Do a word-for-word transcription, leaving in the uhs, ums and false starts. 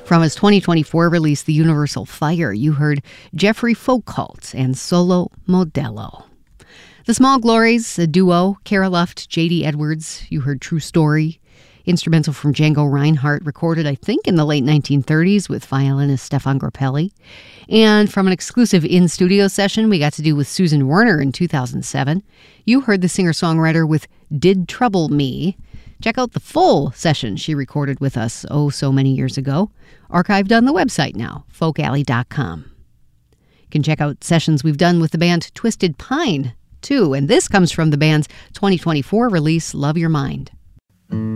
From his twenty twenty-four release, The Universal Fire, you heard Jeffrey Folkalt and Solo Modello. The Small Glories, a duo, Cara Luft, J D Edwards, you heard True Story. Instrumental from Django Reinhardt, recorded, I think, in the late nineteen thirties with violinist Stefan Grappelli. And from an exclusive in-studio session we got to do with Susan Werner in two thousand seven, you heard the singer-songwriter with Did Trouble Me. Check out the full session she recorded with us oh so many years ago, archived on the website now, folk alley dot com. You can check out sessions we've done with the band Twisted Pine, too, and this comes from the band's twenty twenty-four release, Love Your Mind.